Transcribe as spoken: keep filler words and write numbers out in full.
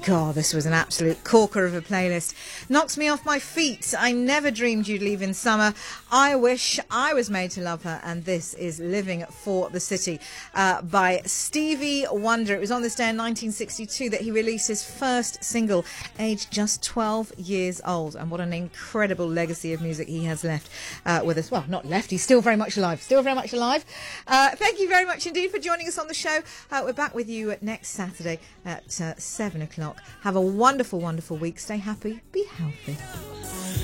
God, this was an absolute corker of a playlist. Knocks me off my feet. I never dreamed you'd leave in summer. I wish I was made to love her. And this is Living for the City uh, by Stevie Wonder. It was on this day in nineteen sixty-two that he released his first single, aged just twelve years old. And what an incredible legacy of music he has left uh, with us. Well, not left, he's still very much alive. Still very much alive. Uh, thank you very much indeed for joining us on the show. Uh, we're back with you next Saturday at uh, seven o'clock. Have a wonderful, wonderful week. Stay happy, be healthy.